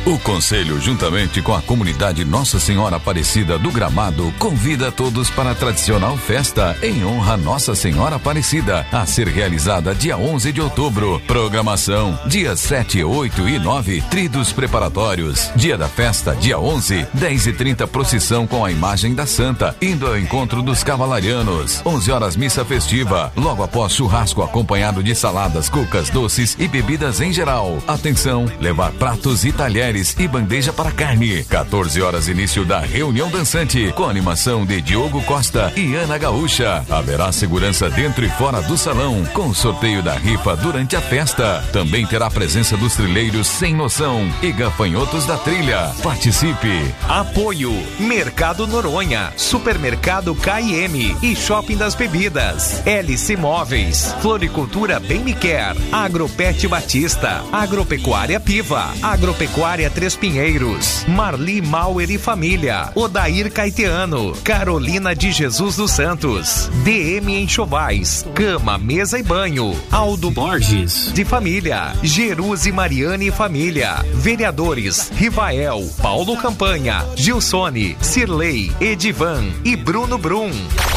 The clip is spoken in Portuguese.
O Conselho, juntamente com a comunidade Nossa Senhora Aparecida do Gramado, convida todos para a tradicional festa em honra a Nossa Senhora Aparecida, a ser realizada dia 11 de outubro. Programação, dias 7, 8 e 9, tridos preparatórios. Dia da festa, dia 11, 10h30, procissão com a imagem da Santa, indo ao encontro dos cavalarianos. 11 horas, missa festiva. Logo após, churrasco acompanhado de saladas, cucas, doces e bebidas em geral. Atenção, levar pratos e talheres e bandeja para carne. 14 horas, início da reunião dançante, com animação de Diogo Costa e Ana Gaúcha. Haverá segurança dentro e fora do salão, com o sorteio da rifa durante a festa. Também terá a presença dos trilheiros Sem Noção e gafanhotos da trilha. Participe. Apoio: Mercado Noronha, Supermercado KM e Shopping das Bebidas, LC Móveis, Floricultura Bem Me Quer, Agropet Batista, Agropecuária Piva, Agropecuária Três Pinheiros, Marli Mauer e Família, Odair Caeteano, Carolina de Jesus dos Santos, DM Enxovais, Cama, Mesa e Banho, Aldo Borges de Família, Jerusi Mariane e Família, Vereadores Rivael, Paulo Campanha, Gilsone, Cirlei, Edivan e Bruno Brum.